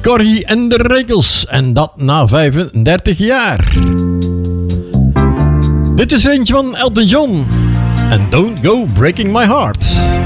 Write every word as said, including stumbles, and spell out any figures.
Corrie en de Rekels. En dat na vijfendertig jaar. Dit is er eentje van Elton John. En Don't Go Breaking My Heart.